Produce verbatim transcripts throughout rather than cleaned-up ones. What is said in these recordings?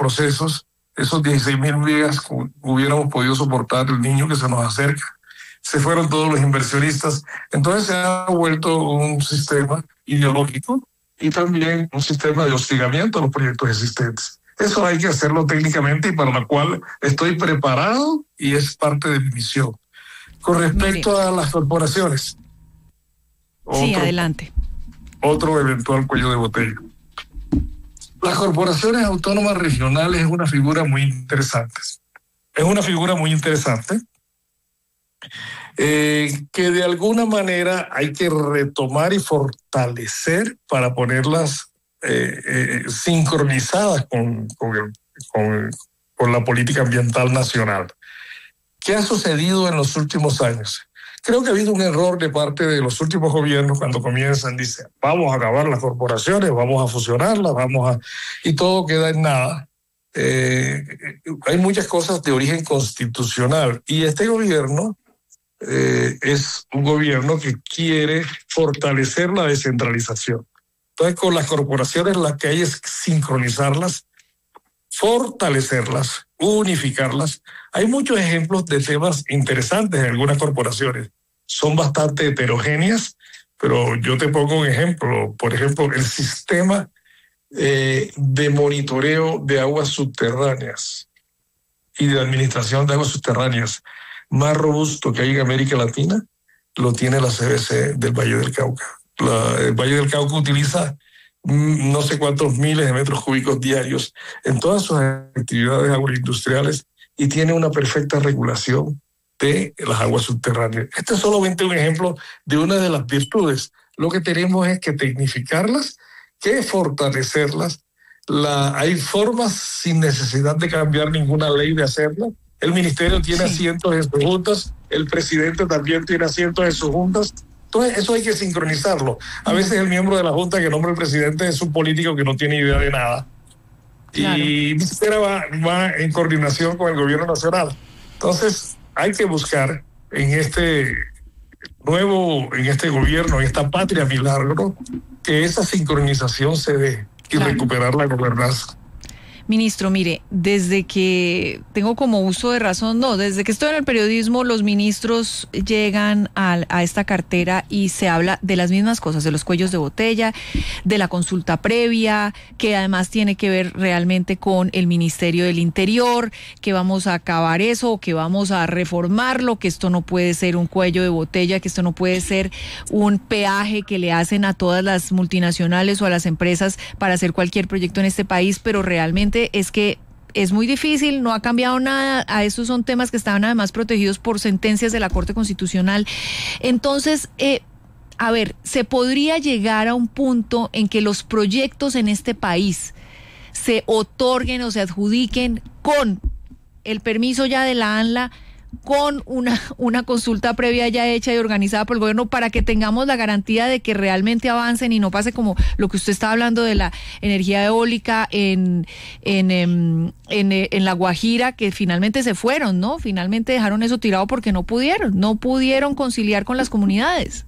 procesos, esos dieciséis mil megas hubiéramos podido soportar el niño que se nos acerca. Se fueron todos los inversionistas. Entonces se ha vuelto un sistema ideológico y también un sistema de hostigamiento a los proyectos existentes. Eso hay que hacerlo técnicamente y para lo cual estoy preparado y es parte de mi misión. Con respecto Mire. a las corporaciones. Sí, otro, adelante. Otro eventual cuello de botella. Las corporaciones autónomas regionales es una figura muy interesante. Es una figura muy interesante eh, que de alguna manera hay que retomar y fortalecer para ponerlas eh, eh, sincronizadas con, con, el, con, con la política ambiental nacional. ¿Qué ha sucedido en los últimos años? Creo que ha habido un error de parte de los últimos gobiernos cuando comienzan, dicen, vamos a acabar las corporaciones, vamos a fusionarlas, vamos a... y todo queda en nada. Eh, hay muchas cosas de origen constitucional y este gobierno eh, es un gobierno que quiere fortalecer la descentralización. Entonces, con las corporaciones lo que hay es sincronizarlas, fortalecerlas, unificarlas. Hay muchos ejemplos de temas interesantes en algunas corporaciones. Son bastante heterogéneas, pero yo te pongo un ejemplo. Por ejemplo, el sistema eh, de monitoreo de aguas subterráneas y de administración de aguas subterráneas más robusto que hay en América Latina lo tiene la C B C del Valle del Cauca. La, el Valle del Cauca utiliza no sé cuántos miles de metros cúbicos diarios en todas sus actividades agroindustriales y tiene una perfecta regulación de las aguas subterráneas. Este es solamente un ejemplo de una de las virtudes. Lo que tenemos es que tecnificarlas, que fortalecerlas. La, hay formas sin necesidad de cambiar ninguna ley de hacerlo. El ministerio tiene sí. asientos en sus juntas, el presidente también tiene asientos en sus juntas. Entonces, eso hay que sincronizarlo. A veces el miembro de la Junta que nombra el presidente es un político que no tiene idea de nada. Claro. Y ni siquiera va, va en coordinación con el gobierno nacional. Entonces, hay que buscar en este nuevo, en este gobierno, en esta patria milagro, que esa sincronización se dé y claro. recuperar la gobernanza. Ministro, mire, desde que tengo como uso de razón, no, desde que estoy en el periodismo, los ministros llegan a, a esta cartera y se habla de las mismas cosas, de los cuellos de botella, de la consulta previa, que además tiene que ver realmente con el Ministerio del Interior, que vamos a acabar eso, que vamos a reformarlo, que esto no puede ser un cuello de botella, que esto no puede ser un peaje que le hacen a todas las multinacionales o a las empresas para hacer cualquier proyecto en este país, pero realmente es que es muy difícil, no ha cambiado nada, a estos son temas que estaban además protegidos por sentencias de la Corte Constitucional. Entonces, eh, a ver, ¿se podría llegar a un punto en que los proyectos en este país se otorguen o se adjudiquen con el permiso ya de la ANLA, con una, una consulta previa ya hecha y organizada por el gobierno para que tengamos la garantía de que realmente avancen y no pase como lo que usted estaba hablando de la energía eólica en, en, en, en, en La Guajira, que finalmente se fueron, ¿no? Finalmente dejaron eso tirado porque no pudieron, no pudieron conciliar con las comunidades.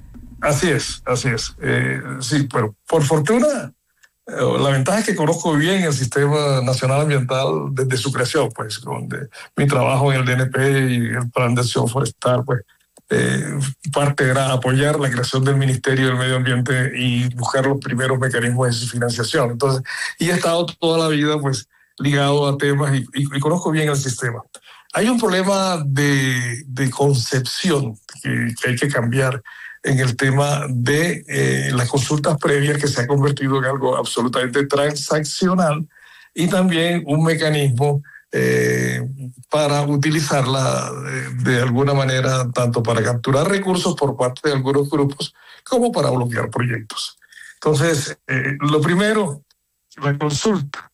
Así es, así es. Eh, sí, pero por fortuna... La ventaja es que conozco bien el Sistema Nacional Ambiental desde su creación, pues, donde mi trabajo en el D N P y el Plan de Acción Forestal, pues, eh, parte era apoyar la creación del Ministerio del Medio Ambiente y buscar los primeros mecanismos de su financiación. Entonces, y he estado toda la vida, pues, ligado a temas y, y, y conozco bien el sistema. Hay un problema de, de concepción que, que hay que cambiar en el tema de eh, las consultas previas, que se ha convertido en algo absolutamente transaccional, y también un mecanismo eh, para utilizarla de, de alguna manera, tanto para capturar recursos por parte de algunos grupos, como para bloquear proyectos. Entonces, eh, lo primero, la consulta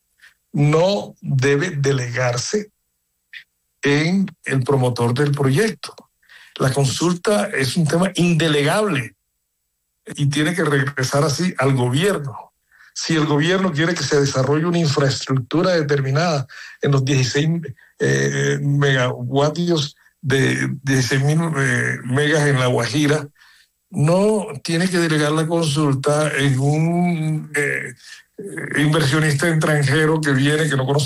no debe delegarse en el promotor del proyecto. La consulta es un tema indelegable y tiene que regresar así al gobierno. Si el gobierno quiere que se desarrolle una infraestructura determinada en los dieciséis eh, megavatios de dieciséis mil eh, megas en La Guajira, no tiene que delegar la consulta en un eh, inversionista extranjero que viene, que no conoce